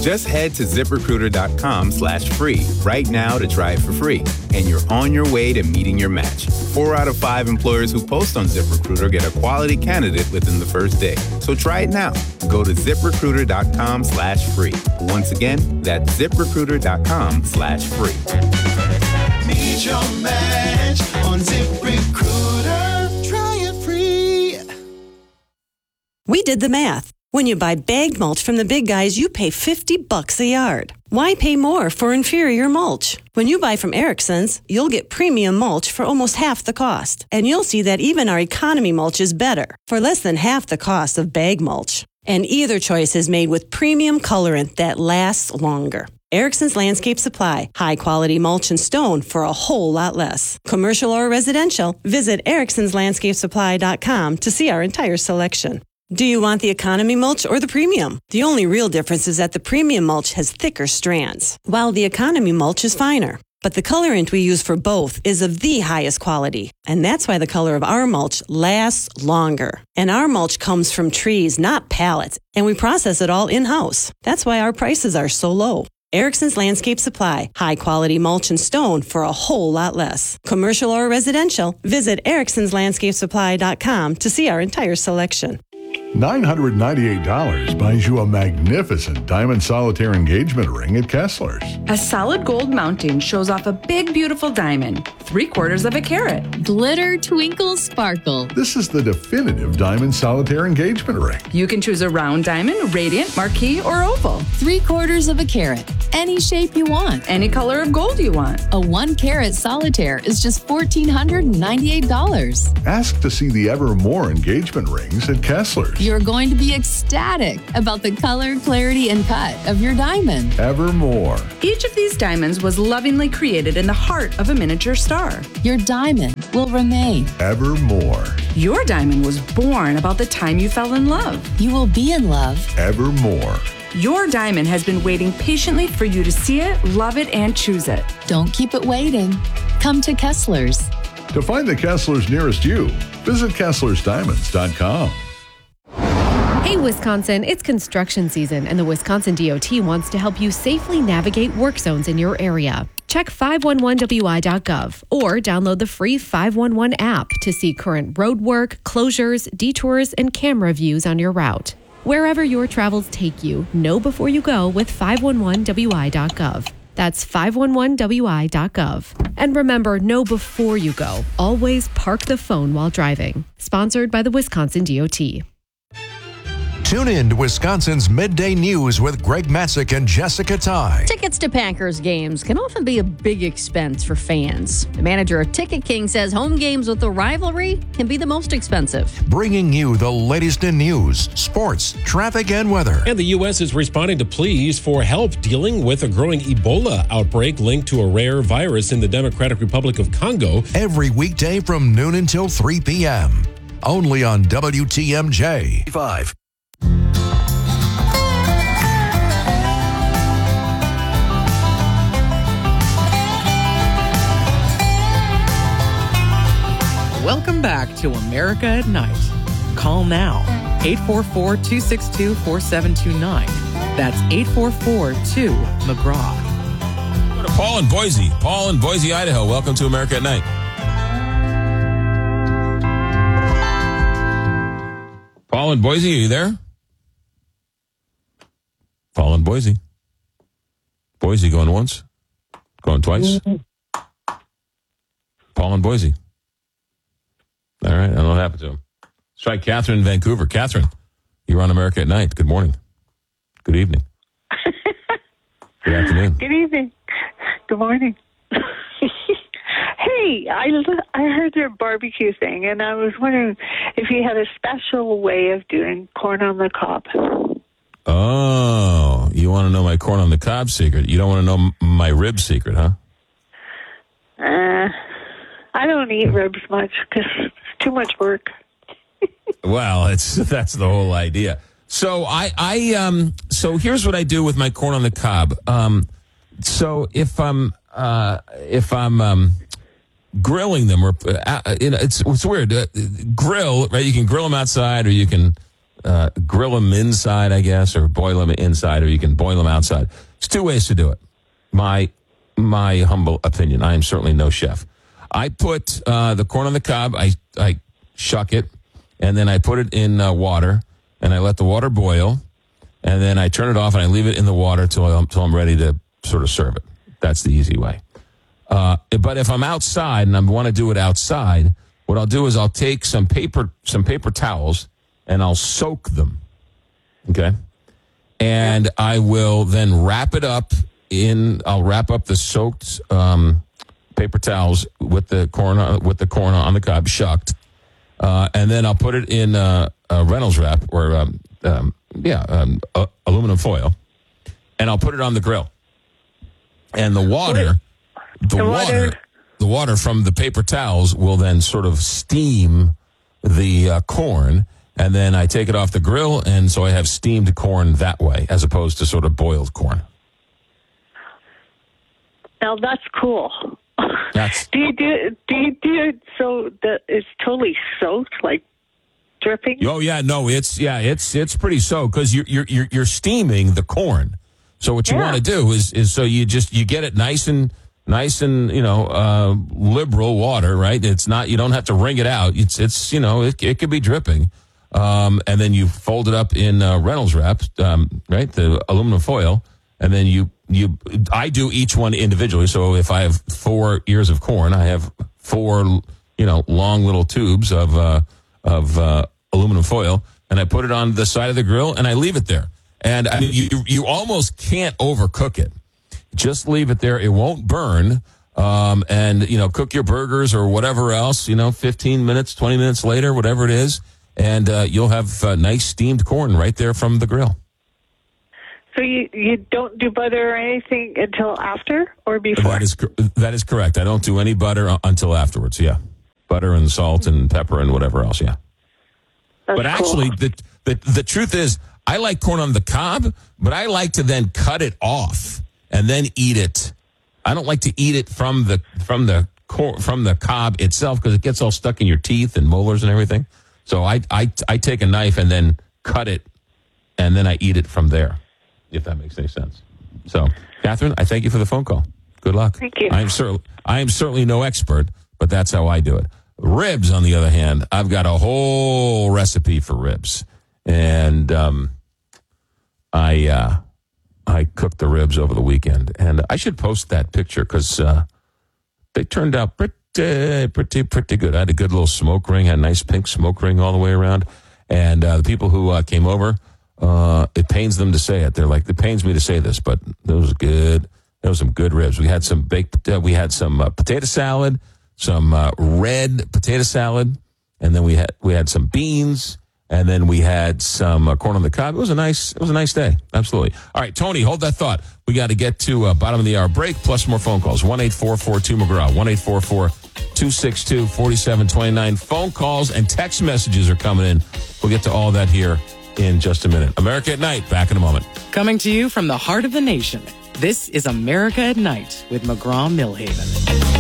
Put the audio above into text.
Just head to ZipRecruiter.com/free right now to try it for free. And you're on your way to meeting your match. 4 out of 5 employers who post on ZipRecruiter get a quality candidate within the first day. So try it now. Go to ZipRecruiter.com/free. Once again, that's ZipRecruiter.com/free. Meet your match on ZipRecruiter. Try it free. We did the math. When you buy bagged mulch from the big guys, you pay $50 a yard. Why pay more for inferior mulch? When you buy from Erickson's, you'll get premium mulch for almost half the cost. And you'll see that even our economy mulch is better for less than half the cost of bag mulch. And either choice is made with premium colorant that lasts longer. Erickson's Landscape Supply. High-quality mulch and stone for a whole lot less. Commercial or residential, visit ericksonslandscapesupply.com to see our entire selection. Do you want the economy mulch or the premium? The only real difference is that the premium mulch has thicker strands, while the economy mulch is finer. But the colorant we use for both is of the highest quality, and that's why the color of our mulch lasts longer. And our mulch comes from trees, not pallets, and we process it all in-house. That's why our prices are so low. Erickson's Landscape Supply. High-quality mulch and stone for a whole lot less. Commercial or residential, visit ericksonslandscapesupply.com to see our entire selection. $998 buys you a magnificent diamond solitaire engagement ring at Kessler's. A solid gold mounting shows off a big, beautiful diamond, 3/4 of a carat. Glitter, twinkle, sparkle. This is the definitive diamond solitaire engagement ring. You can choose a round diamond, radiant, marquise, or oval. 3/4 of a carat. Any shape you want. Any color of gold you want. A 1-carat solitaire is just $1,498. Ask to see the Evermore engagement rings at Kessler's. You're going to be ecstatic about the color, clarity, and cut of your diamond. Evermore. Each of these diamonds was lovingly created in the heart of a miniature star. Your diamond will remain. Evermore. Your diamond was born about the time you fell in love. You will be in love. Evermore. Your diamond has been waiting patiently for you to see it, love it, and choose it. Don't keep it waiting. Come to Kessler's. To find the Kessler's nearest you, visit KesslersDiamonds.com. Hey, Wisconsin, it's construction season, and the Wisconsin DOT wants to help you safely navigate work zones in your area. Check 511wi.gov or download the free 511 app to see current road work, closures, detours, and camera views on your route. Wherever your travels take you, know before you go with 511wi.gov. That's 511wi.gov. And remember, know before you go. Always park the phone while driving. Sponsored by the Wisconsin DOT. Tune in to Wisconsin's Midday News with Greg Matzik and Jessica Ty. Tickets to Packers games can often be a big expense for fans. The manager of Ticket King says home games with a rivalry can be the most expensive. Bringing you the latest in news, sports, traffic, and weather. And the U.S. is responding to pleas for help dealing with a growing Ebola outbreak linked to a rare virus in the Democratic Republic of Congo. Every weekday from noon until 3 p.m. Only on WTMJ 5. Welcome back to America at Night. Call now, 844-262-4729. That's 844-2-McGraw. Go to Paul in Boise. Paul in Boise, Idaho. Welcome to America at Night. Paul in Boise, are you there? Paul in Boise. Boise going once? Going twice? Paul in Boise. All right, I don't know what happened to him. Let's try Catherine in Vancouver. Catherine, you're on America at Night. Good morning. Good evening. Good afternoon. Good evening. Good morning. Hey, I heard your barbecue thing, and I was wondering if you had a special way of doing corn on the cob. Oh, you want to know my corn on the cob secret? You don't want to know my rib secret, huh? I don't eat ribs much because it's too much work. Well, that's the whole idea. So so here's what I do with my corn on the cob. So if I'm grilling them, or it's weird. Grill, right? You can grill them outside, or you can grill them inside, I guess, or boil them inside, or you can boil them outside. There's two ways to do it. My humble opinion. I am certainly no chef. I put the corn on the cob. I shuck it, and then I put it in water, and I let the water boil, and then I turn it off, and I leave it in the water till I'm ready to sort of serve it. That's the easy way. But if I'm outside and I want to do it outside, what I'll do is I'll take some paper towels and I'll soak them. Okay. And I will then wrap it up I'll wrap up the soaked paper towels with the corn on the cob shucked. And then I'll put it in a Reynolds wrap or aluminum foil, and I'll put it on the grill. And the water from the paper towels will then sort of steam the corn, and then I take it off the grill, and so I have steamed corn that way, as opposed to sort of boiled corn. Now that's cool. Do you do it so that it's totally soaked, like dripping? Oh yeah, no, it's pretty soaked because you're steaming the corn. So what you want to do is so you get it nice and liberal water, right? It's not, you don't have to wring it out. It could be dripping. And then you fold it up in Reynolds wrap, right? The aluminum foil. And then I do each one individually. So if I have 4 ears of corn, I have 4, long little tubes of aluminum foil, and I put it on the side of the grill and I leave it there. And I mean, you almost can't overcook it. Just leave it there. It won't burn. And cook your burgers or whatever else, 15 minutes, 20 minutes later, whatever it is. And you'll have nice steamed corn right there from the grill. So you don't do butter or anything until after or before? That is correct. I don't do any butter until afterwards, yeah. Butter and salt and pepper and whatever else, yeah. That's but actually, cool. the truth is, I like corn on the cob, but I like to then cut it off and then eat it. I don't like to eat it from the cob itself because it gets all stuck in your teeth and molars and everything. So I take a knife and then cut it, and then I eat it from there, if that makes any sense. So, Catherine, I thank you for the phone call. Good luck. Thank you. I am certainly no expert, but that's how I do it. Ribs, on the other hand, I've got a whole recipe for ribs, and I cooked the ribs over the weekend, and I should post that picture because they turned out pretty good. I had a good little smoke ring, had a nice pink smoke ring all the way around, and the people who came over, it pains them to say it. They're like, it pains me to say this, but those were good. There was some good ribs. We had some potato salad, some red potato salad, and then we had some beans, and then we had some corn on the cob. It was a nice day. Absolutely. All right, Tony, hold that thought. We got to get to bottom of the hour break, plus more phone calls. 1-844-2-McGraw, 1-844-262-4729. Phone calls and text messages are coming in. We'll get to all that here in just a minute. America at Night, back in a moment. Coming to you from the heart of the nation, this is America at Night with McGraw-Milhaven.